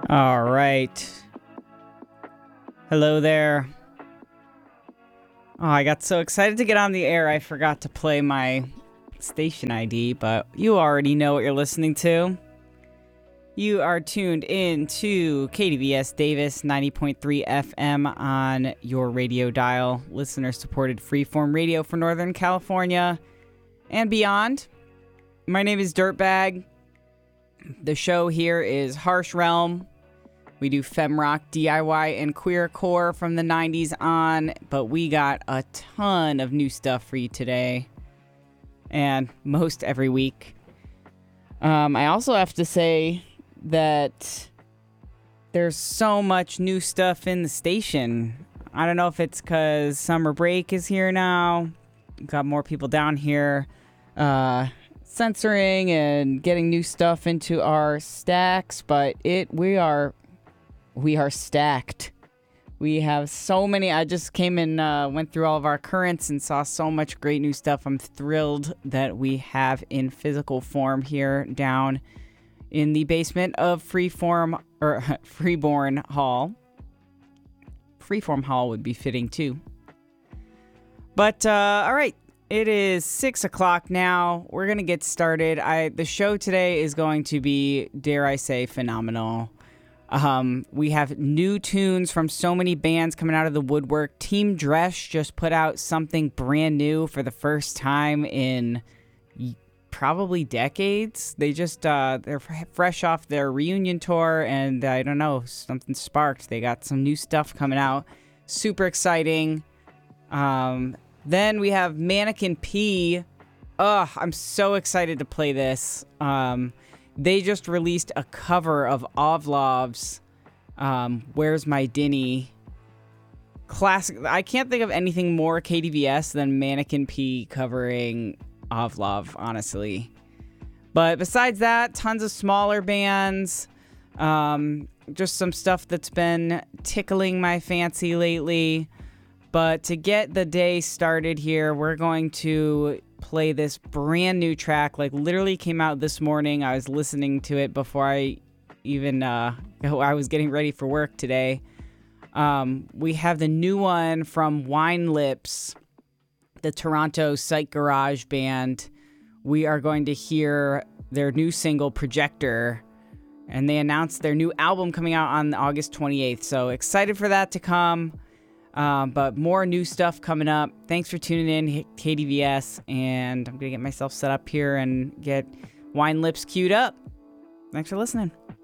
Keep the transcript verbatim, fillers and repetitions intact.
All right. Hello there. Oh, I got so excited to get on the air, I forgot to play my station I D, but you already know what you're listening to. You are tuned in to K D V S Davis ninety point three F M on your radio dial, listener-supported freeform radio for Northern California and beyond. My name is Dirtbag. The show here is Harsh Realm. We do fem rock, D I Y, and queercore from the nineties on, but we got a ton of new stuff for you today, and most every week. Um, I also have to say that there's so much new stuff in the station. I don't know if it's because summer break is here now. We've got more people down here uh, censoring and getting new stuff into our stacks, but it we are we are stacked. We have so many. I just came and uh, went through all of our currents and saw so much great new stuff. I'm thrilled that we have in physical form here down in the basement of Freeform, or Freeborn Hall. Freeform Hall would be fitting too. But, uh, all right. It is six o'clock now. We're going to get started. I The show today is going to be, dare I say, phenomenal. Um, we have new tunes from so many bands coming out of the woodwork. Team Dress just put out something brand new for the first time in probably decades. They just, uh, they're fresh off their reunion tour, and I don't know, something sparked. They got some new stuff coming out. Super exciting. Um, then we have Mannequin P. Ugh, I'm so excited to play this. Um, they just released a cover of Ovlov's um, Where's My Dinny? Classic. I can't think of anything more K D V S than Mannequin P covering Ovlov, honestly. But besides that, tons of smaller bands. Um, just some stuff that's been tickling my fancy lately. But to get the day started here, we're going to play this brand new track. Like, literally came out this morning. I was listening to it before I even, uh, I was getting ready for work today. Um, we have the new one from Wine Lips, the Toronto Psych Garage band. We are going to hear their new single, Projector, and they announced their new album coming out on August twenty-eighth. So excited for that to come. Um, but more new stuff coming up. Thanks for tuning in, K D V S, and I'm going to get myself set up here and get Wine Lips queued up. Thanks for listening.